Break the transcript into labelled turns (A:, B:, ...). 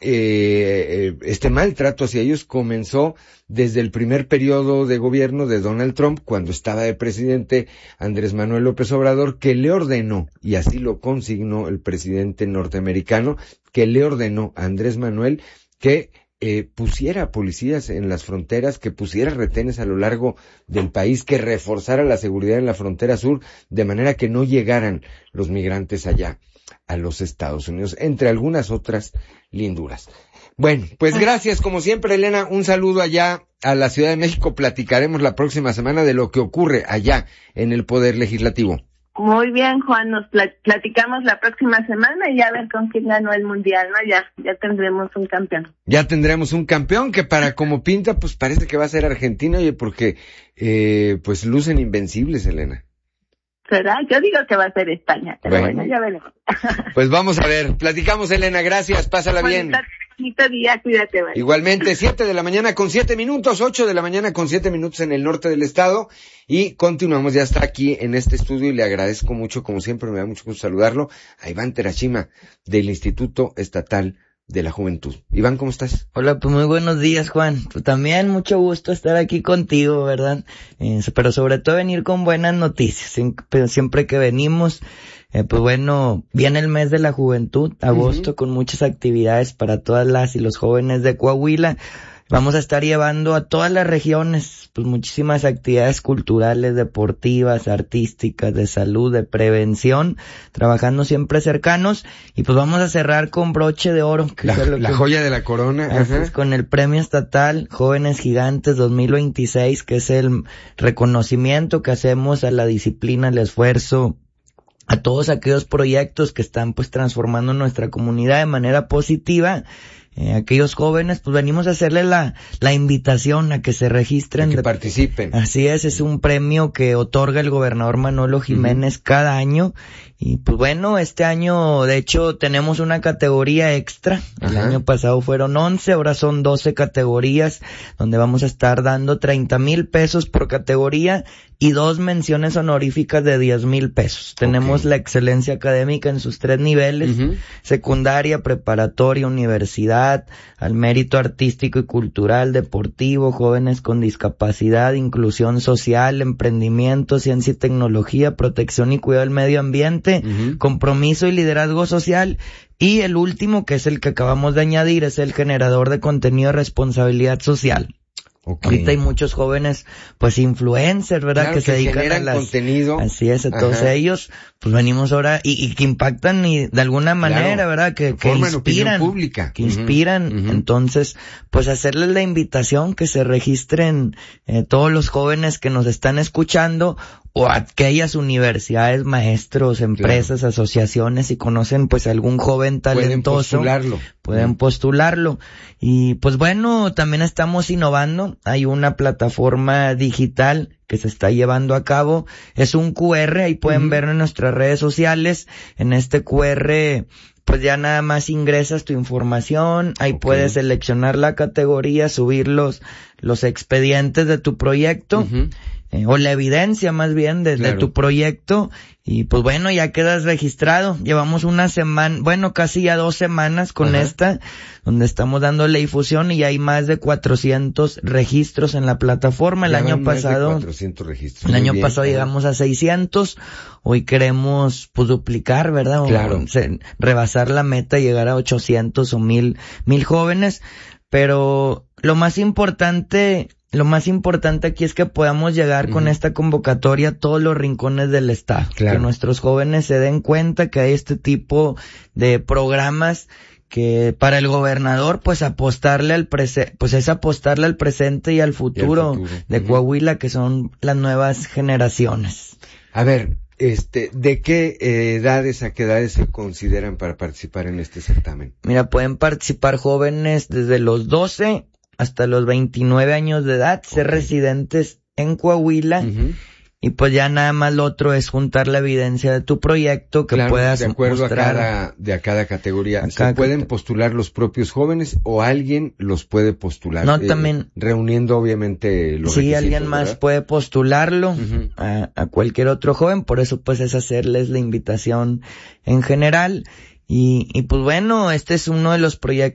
A: este maltrato hacia ellos comenzó desde el primer periodo de gobierno de Donald Trump, cuando estaba de presidente Andrés Manuel López Obrador, que le ordenó, y así lo consignó el presidente norteamericano, que le ordenó a Andrés Manuel que pusiera policías en las fronteras, que pusiera retenes a lo largo del país, que reforzara la seguridad en la frontera sur, de manera que no llegaran los migrantes allá a los Estados Unidos, entre algunas otras linduras. Bueno, pues gracias, como siempre, Elena, un saludo allá a la Ciudad de México. Platicaremos la próxima semana de lo que ocurre allá en el Poder Legislativo.
B: Muy bien, Juan, nos platicamos la próxima semana y ya ver con quién ganó el Mundial, ¿no? Ya tendremos un campeón.
A: Ya tendremos un campeón que para como pinta, pues parece que va a ser Argentina, oye, porque pues lucen invencibles, Elena.
B: ¿Será? Yo digo que va a ser España, pero bueno ya veremos.
A: Pues vamos a ver, platicamos, Elena, gracias, pásala bien.
B: Bonito día, cuídate, vale.
A: Igualmente, 7 de la mañana con 7 minutos, 8 de la mañana con 7 minutos en el norte del estado, y continuamos, ya está aquí en este estudio, y le agradezco mucho, como siempre, me da mucho gusto saludarlo, a Iván Terashima, del Instituto Estatal de la Juventud. Iván, ¿cómo estás?
C: Hola, pues muy buenos días, Juan. Pues también mucho gusto estar aquí contigo, ¿verdad? Pero sobre todo venir con buenas noticias. Siempre que venimos, pues bueno, viene el mes de la juventud, agosto, con muchas actividades para todas las y los jóvenes de Coahuila. Vamos a estar llevando a todas las regiones, pues muchísimas actividades culturales, deportivas, artísticas, de salud, de prevención, trabajando siempre cercanos, y pues vamos a cerrar con broche de oro. Que
A: la joya de la corona.
C: Es con el Premio Estatal Jóvenes Gigantes 2026, que es el reconocimiento que hacemos a la disciplina, al esfuerzo, a todos aquellos proyectos que están pues transformando nuestra comunidad de manera positiva. Aquellos jóvenes, pues venimos a hacerle la invitación a que se registren.
A: Que participen.
C: Así es un premio que otorga el gobernador Manolo Jiménez cada año. Y pues bueno, este año de hecho tenemos una categoría extra. El año pasado fueron 11, ahora son 12 categorías, donde vamos a estar dando 30,000 pesos por categoría y 2 menciones honoríficas de 10,000 pesos. Tenemos la excelencia académica en sus 3 niveles, secundaria, preparatoria, universidad, al mérito artístico y cultural, deportivo, jóvenes con discapacidad, inclusión social, emprendimiento, ciencia y tecnología, protección y cuidado del medio ambiente, compromiso y liderazgo social, y el último, que es el que acabamos de añadir, es el generador de contenido de responsabilidad social. Ahorita hay muchos jóvenes, pues influencers, ¿verdad?
A: Claro,
C: que se dedican a las
A: contenido.
C: Así es, entonces ellos, pues venimos ahora y que impactan y de alguna manera, ¿verdad? Que inspiran,
A: pública.
C: Que inspiran. Entonces, pues hacerles la invitación que se registren todos los jóvenes que nos están escuchando, o aquellas universidades, maestros, empresas, asociaciones, si conocen pues algún joven talentoso, pueden postularlo. Y pues bueno, también estamos innovando. Hay una plataforma digital que se está llevando a cabo. Es un QR, ahí pueden ver en nuestras redes sociales. En este QR, pues ya nada más ingresas tu información, ahí puedes seleccionar la categoría, subir los expedientes de tu proyecto, o la evidencia más bien de tu proyecto, y pues bueno, ya quedas registrado. Llevamos una semana, bueno, casi ya 2 semanas con esta, donde estamos dando la difusión, y hay más de 400 registros en la plataforma. El año pasado,
A: 400 registros.
C: El año pasado llegamos a 600, hoy queremos pues duplicar, ¿verdad? Rebasar la meta, llegar a 800 o 1,000 jóvenes, pero lo más importante aquí es que podamos llegar con esta convocatoria a todos los rincones del estado. Que nuestros jóvenes se den cuenta que hay este tipo de programas que para el gobernador pues apostarle al presente y al futuro de Coahuila, que son las nuevas generaciones.
A: A ver, ¿de qué edades a qué edades se consideran para participar en este certamen?
C: Mira, pueden participar jóvenes desde los 12 hasta los 29 años de edad, ser residentes en Coahuila, y pues ya nada más lo otro es juntar la evidencia de tu proyecto que puedas
A: de acuerdo
C: mostrar
A: a cada categoría. ¿Se pueden postular los propios jóvenes o alguien los puede postular?
C: No, también
A: reuniendo obviamente los requisitos,
C: alguien más, ¿verdad? Puede postularlo a cualquier otro joven, por eso pues es hacerles la invitación en general. Y pues bueno, este es uno de los proyectos